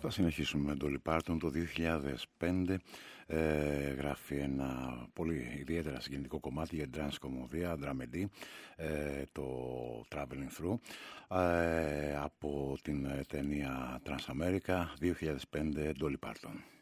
Θα συνεχίσουμε με τον Dolly Parton. Το 2005 γράφει ένα πολύ ιδιαίτερα συγκινητικό κομμάτι για dance κομμωδία, dramedy, το Traveling Through, από την ταινία Transamerica 2005, Dolly Parton.